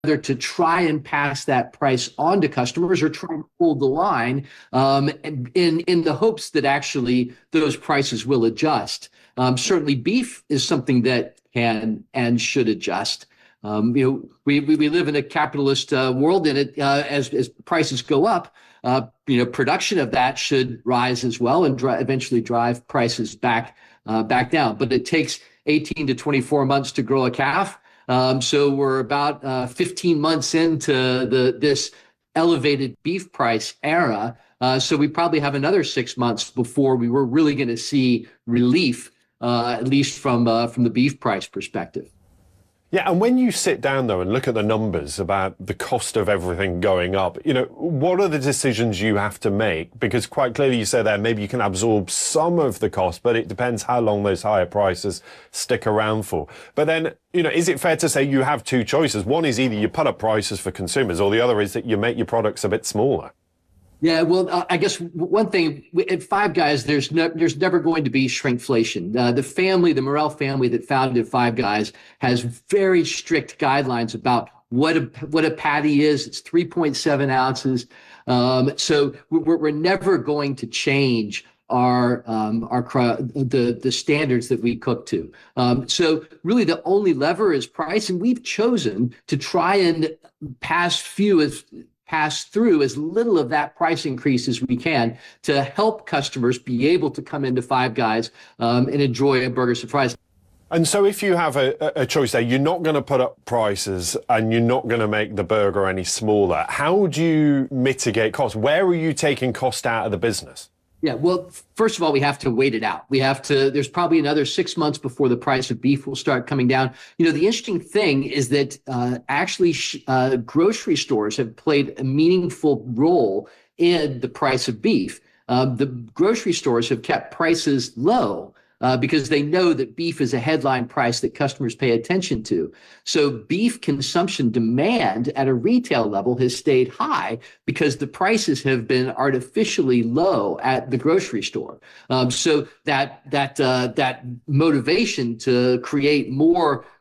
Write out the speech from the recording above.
to try and pass that price on to customers or try and hold the line in the hopes that actually those prices will adjust. Certainly beef is something that can and should adjust. We live in a capitalist world, and as prices go up, production of that should rise as well and eventually drive prices back down. But it takes 18 to 24 months to grow a calf. So we're about 15 months into this elevated beef price era. So we probably have another 6 months before we were really going to see relief, at least from the beef price perspective. Yeah, and when you sit down, though, and look at the numbers about the cost of everything going up, what are the decisions you have to make? Because quite clearly you say there, maybe you can absorb some of the cost, but it depends how long those higher prices stick around for. But then, is it fair to say you have two choices? One is either you put up prices for consumers, or the other is that you make your products a bit smaller. Yeah, well, I guess one thing at Five Guys, there's never going to be shrinkflation. The Morrell family that founded Five Guys has very strict guidelines about what a patty is. It's 3.7 ounces. So we're never going to change the standards that we cook to. So really the only lever is price, and we've chosen to try and pass through as little of that price increase as we can to help customers be able to come into Five Guys and enjoy a burger surprise. And so if you have a choice there, you're not going to put up prices and you're not going to make the burger any smaller. How do you mitigate costs? Where are you taking cost out of the business? Yeah, well, first of all, we have to wait it out. There's probably another 6 months before the price of beef will start coming down. The interesting thing is that actually grocery stores have played a meaningful role in the price of beef. The grocery stores have kept prices low because they know that beef is a headline price that customers pay attention to. So beef consumption demand at a retail level has stayed high because the prices have been artificially low at the grocery store. So that motivation to create more